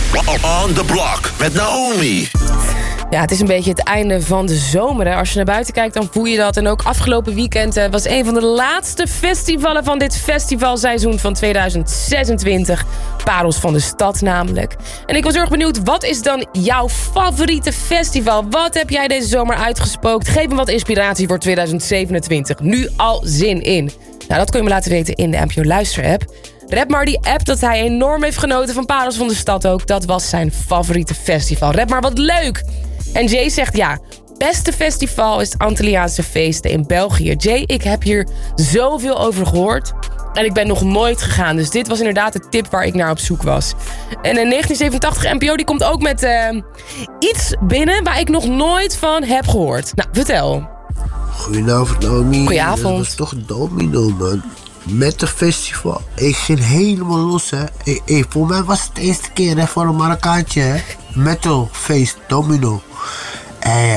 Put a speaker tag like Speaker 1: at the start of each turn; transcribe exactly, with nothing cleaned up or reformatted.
Speaker 1: On the Block met Naomi.
Speaker 2: Ja, het is een beetje het einde van de zomer. Hè. Als je naar buiten kijkt, dan voel je dat. En ook afgelopen weekend uh, was een van de laatste festivalen van dit festivalseizoen van tweeduizend zesentwintig. Parels van de Stad namelijk. En ik was erg benieuwd, wat is dan jouw favoriete festival? Wat heb jij deze zomer uitgespookt? Geef me wat inspiratie voor tweeduizend zevenentwintig. Nu al zin in. Nou, dat kun je me laten weten in de N P O Luister-app. Rapmar die app dat hij enorm heeft genoten van Parels van de Stad ook. Dat was zijn favoriete festival. Rapmar, wat leuk! En Jay zegt ja, beste festival is het Antilliaanse feesten in België. Jay, ik heb hier zoveel over gehoord. En ik ben nog nooit gegaan. Dus dit was inderdaad de tip waar ik naar op zoek was. En in negentien zevenentachtig N P O die komt ook met uh, iets binnen waar ik nog nooit van heb gehoord. Nou, vertel.
Speaker 3: Goedenavond, Naomi.
Speaker 2: Goedenavond.
Speaker 3: Dat was toch Domino, man. Met het festival. Ik ging helemaal los, hè. Ik, ik, voor mij was het de eerste keer hè, voor een Marokkaantje, hè. Metal feest, Domino. En